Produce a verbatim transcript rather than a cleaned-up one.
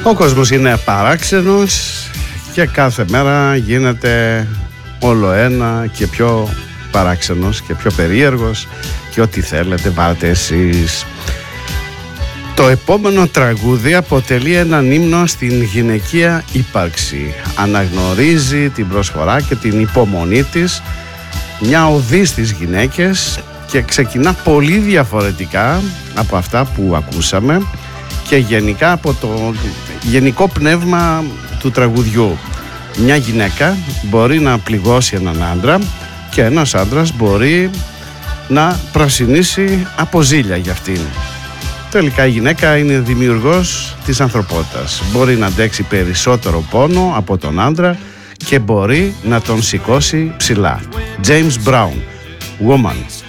Ο κόσμος είναι παράξενος και κάθε μέρα γίνεται όλο ένα και πιο παράξενος και πιο περίεργος και ό,τι θέλετε βάλτε εσείς. Το επόμενο τραγούδι αποτελεί έναν ύμνο στην γυναικεία ύπαρξη. Αναγνωρίζει την προσφορά και την υπομονή της, μια οδή στις γυναίκες, και ξεκινά πολύ διαφορετικά από αυτά που ακούσαμε και γενικά από το γενικό πνεύμα του τραγουδιού. Μια γυναίκα μπορεί να πληγώσει έναν άντρα και ένας άντρας μπορεί να πρασινίσει από ζήλια για αυτήν. Τελικά η γυναίκα είναι δημιουργός της ανθρωπότητας. Μπορεί να αντέξει περισσότερο πόνο από τον άντρα και μπορεί να τον σηκώσει ψηλά. James Brown, Woman.